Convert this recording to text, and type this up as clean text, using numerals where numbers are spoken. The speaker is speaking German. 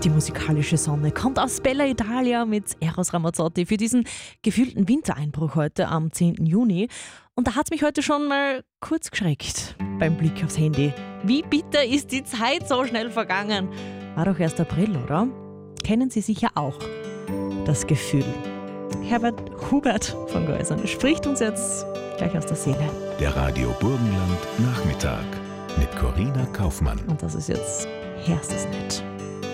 Die musikalische Sonne kommt aus Bella Italia mit Eros Ramazzotti für diesen gefühlten Wintereinbruch heute am 10. Juni. Und da hat es mich heute schon mal kurz geschreckt beim Blick aufs Handy. Wie bitter ist die Zeit so schnell vergangen? War doch erst April, oder? Kennen Sie sicher auch das Gefühl. Herbert Hubert von Geusern spricht uns jetzt gleich aus der Seele. Der Radio Burgenland Nachmittag mit Corinna Kaufmann. Und das ist jetzt herzlich nett.